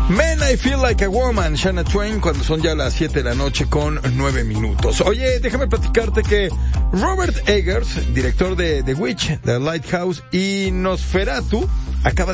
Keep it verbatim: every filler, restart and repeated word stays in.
Man, I Feel Like a Woman, Shania Twain, cuando son ya las siete de la noche con nueve minutos. Oye, déjame platicarte que Robert Eggers, director de The Witch, The Lighthouse y Nosferatu, acaba